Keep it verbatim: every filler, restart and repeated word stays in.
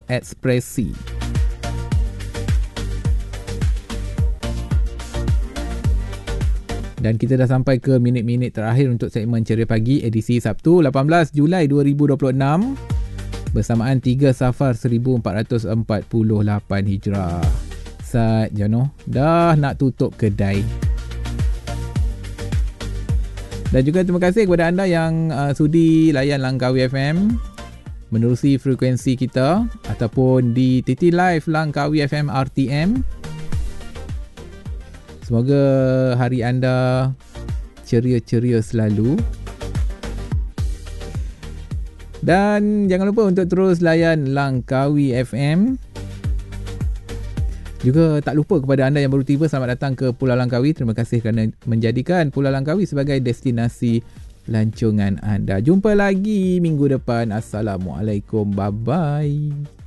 Ekspresi. Dan kita dah sampai ke minit-minit terakhir untuk segmen Ceria Pagi edisi Sabtu lapan belas Julai dua ribu dua puluh enam bersamaan tiga Safar seribu empat ratus empat puluh lapan Hijrah. Sat Jano dah nak tutup kedai. Dan juga terima kasih kepada anda yang uh, sudi layan Langkawi F M menerusi frekuensi kita ataupun di T T Live Langkawi F M R T M. Semoga hari anda ceria-ceria selalu. Dan jangan lupa untuk terus layan Langkawi F M. Juga tak lupa kepada anda yang baru tiba, selamat datang ke Pulau Langkawi. Terima kasih kerana menjadikan Pulau Langkawi sebagai destinasi lancongan anda. Jumpa lagi minggu depan. Assalamualaikum. Bye-bye.